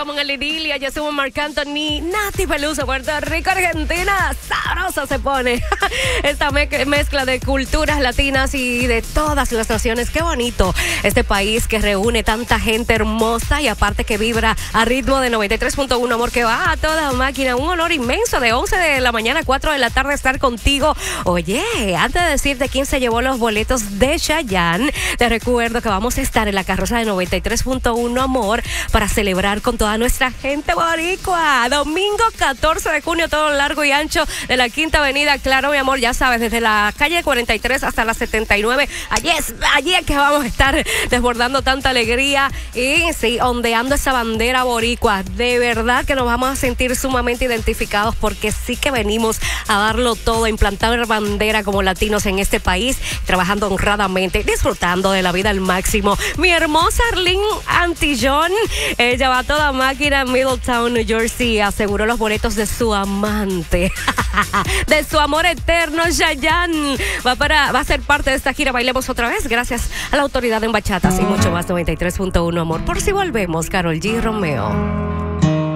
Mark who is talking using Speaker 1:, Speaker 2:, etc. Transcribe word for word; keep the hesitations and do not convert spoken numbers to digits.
Speaker 1: como en el Irilia, ya somos Marc Anthony, Nati Peluso, Puerto Rico, Argentina. Sabrosa se pone esta me mezcla de culturas latinas y de todas las naciones. Qué bonito este país que reúne tanta gente hermosa y aparte que vibra a ritmo de noventa y tres punto uno, amor, que va a toda máquina. Un honor inmenso de once de la mañana a cuatro de la tarde estar contigo. Oye, antes de decirte quién se llevó los boletos de Chayanne, te recuerdo que vamos a estar en la carroza de noventa y tres punto uno, amor, para celebrar con toda nuestra gente boricua. Domingo catorce de junio, todo largo y ancho de la Quinta Avenida. Claro, mi amor, ya sabes, desde la calle cuarenta y tres hasta la setenta y nueve. Allí es, allí es que vamos a estar desbordando tanta alegría y sí, ondeando esa bandera boricua. De verdad que nos vamos a sentir sumamente identificados porque sí que venimos a darlo todo, a implantar bandera como latinos en este país, trabajando honradamente, disfrutando de la vida al máximo. Mi hermosa Arlene Antillón, ella va a toda máquina en Middletown, New Jersey, aseguró los boletos de su amante, de su amor eterno, Chayanne. Va, para, va a ser parte de esta gira Bailemos Otra Vez, gracias a la autoridad en bachatas y mucho más. Noventa y tres punto uno, amor. Por si volvemos, Karol G. Romeo.